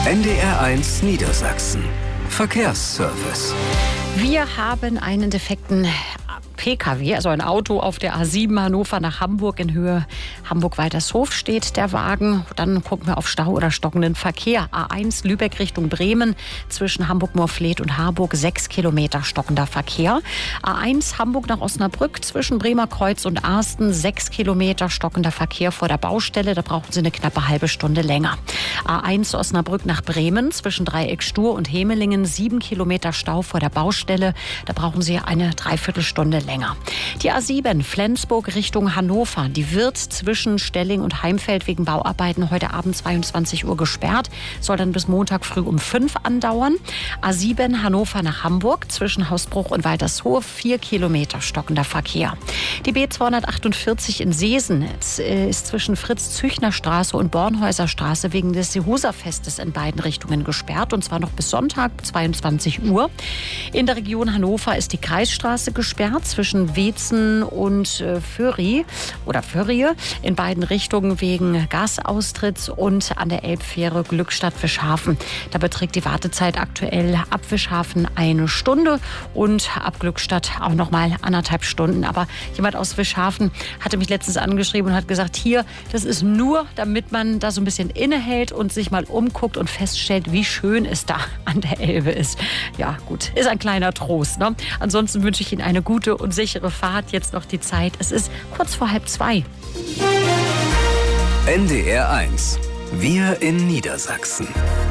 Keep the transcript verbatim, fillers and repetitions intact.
N D R eins Niedersachsen. Verkehrsservice. Wir haben einen defekten P K W, also ein Auto auf der A sieben Hannover nach Hamburg in Höhe Hamburg-Waltershof steht der Wagen. Dann gucken wir auf Stau oder stockenden Verkehr. A eins Lübeck Richtung Bremen zwischen Hamburg-Moorfleet und Harburg sechs Kilometer stockender Verkehr. A eins Hamburg nach Osnabrück zwischen Bremerkreuz und Arsten sechs Kilometer stockender Verkehr vor der Baustelle. Da brauchen Sie eine knappe halbe Stunde länger. A eins Osnabrück nach Bremen zwischen Dreieck Stur und Hemelingen sieben Kilometer Stau vor der Baustelle. Da brauchen Sie eine Dreiviertelstunde länger. Die A sieben Flensburg Richtung Hannover, die wird zwischen Stelling und Heimfeld wegen Bauarbeiten heute Abend zweiundzwanzig Uhr gesperrt, soll dann bis Montag früh um fünf andauern. A sieben Hannover nach Hamburg zwischen Hausbruch und Waltershof vier Kilometer stockender Verkehr. Die B zweihundertachtundvierzig in Seesen ist zwischen Fritz-Züchner-Straße und Bornhäuser Straße wegen des Seehoser-Festes in beiden Richtungen gesperrt, und zwar noch bis Sonntag zweiundzwanzig Uhr. In der Region Hannover ist die Kreisstraße gesperrt zwischen Weetzen und äh, Föhri oder Föhrie in beiden Richtungen wegen Gasaustritts, und an der Elbfähre Glückstadt-Wischhafen. Da beträgt die Wartezeit aktuell ab Wischhafen eine Stunde und ab Glückstadt auch noch mal anderthalb Stunden. Aber jemand aus Wischhafen hatte mich letztens angeschrieben und hat gesagt, hier, das ist nur, damit man da so ein bisschen innehält und sich mal umguckt und feststellt, wie schön es da an der Elbe ist. Ja, gut, ist ein kleiner Trost, ne? Ansonsten wünsche ich Ihnen eine gute und sichere Fahrt. Jetzt noch die Zeit. Es ist kurz vor halb zwei. N D R eins. Wir in Niedersachsen.